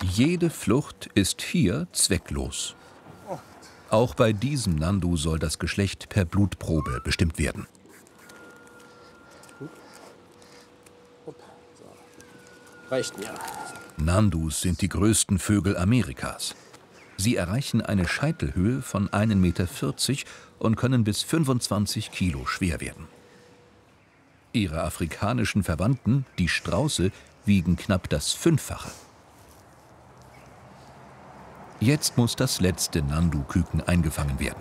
Jede Flucht ist hier zwecklos. Auch bei diesem Nandu soll das Geschlecht per Blutprobe bestimmt werden. Reicht mir. Nandus sind die größten Vögel Amerikas. Sie erreichen eine Scheitelhöhe von 1,40 Meter und können bis 25 Kilo schwer werden. Ihre afrikanischen Verwandten, die Strauße, wiegen knapp das Fünffache. Jetzt muss das letzte Nandu-Küken eingefangen werden.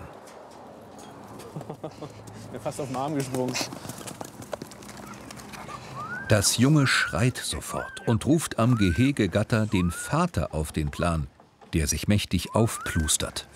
Ich bin fast auf den Arm gesprungen. Das Junge schreit sofort und ruft am Gehegegatter den Vater auf den Plan, der sich mächtig aufplustert.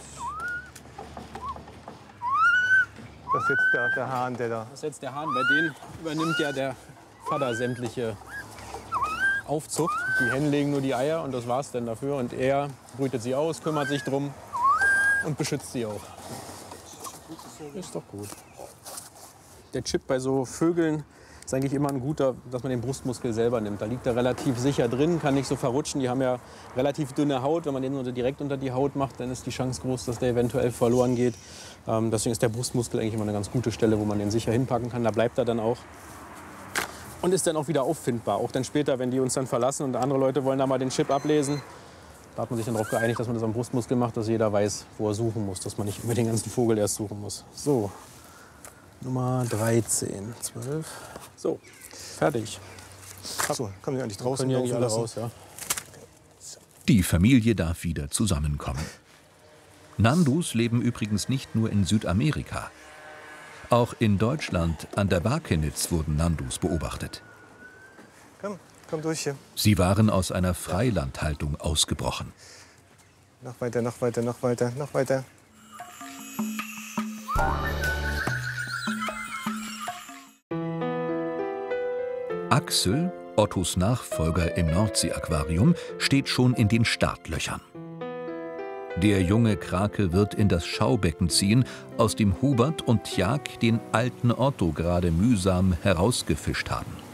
Das ist jetzt der Hahn, der da... Das ist jetzt der Hahn, bei denen übernimmt ja der Vater sämtliche Aufzucht. Die Hennen legen nur die Eier und das war's dann dafür. Und er brütet sie aus, kümmert sich drum und beschützt sie auch. Ist doch gut. Der Chip bei so Vögeln ist eigentlich immer ein guter, dass man den Brustmuskel selber nimmt. Da liegt er relativ sicher drin, kann nicht so verrutschen. Die haben ja relativ dünne Haut. Wenn man den direkt unter die Haut macht, dann ist die Chance groß, dass der eventuell verloren geht. Deswegen ist der Brustmuskel eigentlich immer eine ganz gute Stelle, wo man den sicher hinpacken kann. Da bleibt er dann auch. Und ist dann auch wieder auffindbar. Auch dann später, wenn die uns dann verlassen und andere Leute wollen da mal den Chip ablesen. Da hat man sich dann darauf geeinigt, dass man das am Brustmuskel macht, dass jeder weiß, wo er suchen muss. Dass man nicht über den ganzen Vogel erst suchen muss. So, Nummer 13, 12. So, fertig. So, kommen die eigentlich draußen? Können ja nicht alle raus, ja. Die Familie darf wieder zusammenkommen. Nandus leben übrigens nicht nur in Südamerika. Auch in Deutschland an der Wakenitz wurden Nandus beobachtet. Komm durch hier. Sie waren aus einer Freilandhaltung ausgebrochen. Noch weiter, noch weiter, noch weiter, noch weiter. Axel, Ottos Nachfolger im Nordseeaquarium, steht schon in den Startlöchern. Der junge Krake wird in das Schaubecken ziehen, aus dem Hubert und Jag den alten Otto gerade mühsam herausgefischt haben.